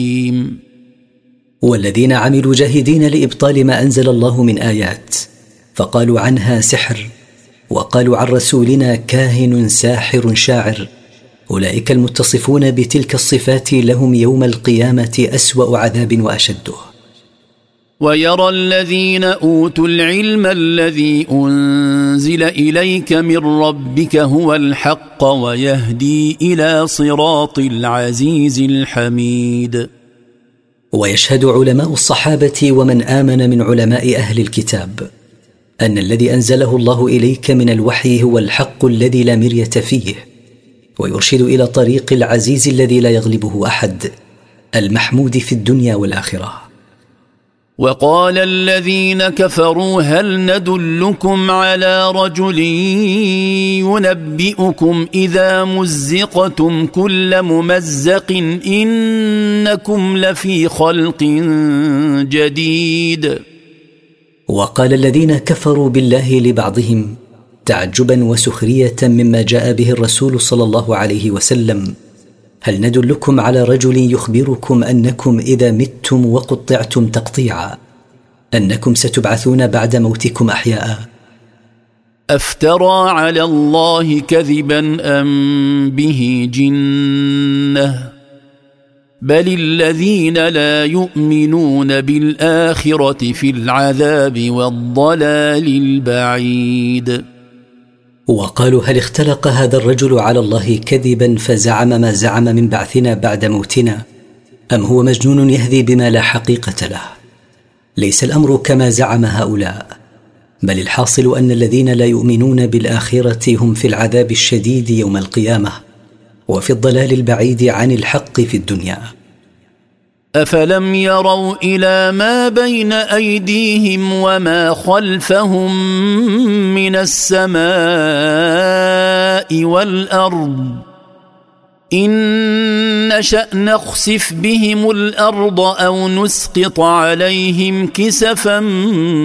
والذين عملوا جاهدين لإبطال ما أنزل الله من آيات، فقالوا عنها سحر، وقالوا عن رسولنا كاهن ساحر شاعر، أولئك المتصفون بتلك الصفات لهم يوم القيامة أسوأ عذاب وأشده. ويرى الذين أوتوا العلم الذي أنزل إليك من ربك هو الحق ويهدي إلى صراط العزيز الحميد. ويشهد علماء الصحابة ومن آمن من علماء أهل الكتاب أن الذي أنزله الله إليك من الوحي هو الحق الذي لا مرية فيه، ويرشد إلى طريق العزيز الذي لا يغلبه أحد، المحمود في الدنيا والآخرة. وقال الذين كفروا هل ندلكم على رجل ينبئكم إذا مزقتم كل ممزق إنكم لفي خلق جديد. وقال الذين كفروا بالله لبعضهم تعجبا وسخرية مما جاء به الرسول صلى الله عليه وسلم: هل ندلكم على رجل يخبركم أنكم إذا متم وقطعتم تقطيعا أنكم ستبعثون بعد موتكم أحياء؟ أفترى على الله كذبا أم به جنة بل الذين لا يؤمنون بالآخرة في العذاب والضلال البعيد. وقالوا هل اختلق هذا الرجل على الله كذبا فزعم ما زعم من بعثنا بعد موتنا، أم هو مجنون يهذي بما لا حقيقة له؟ ليس الأمر كما زعم هؤلاء، بل الحاصل أن الذين لا يؤمنون بالآخرة هم في العذاب الشديد يوم القيامة وفي الضلال البعيد عن الحق في الدنيا. أفلم يروا إلى ما بين أيديهم وما خلفهم من السماء والأرض إن نشأ نخسف بهم الأرض أو نسقط عليهم كسفا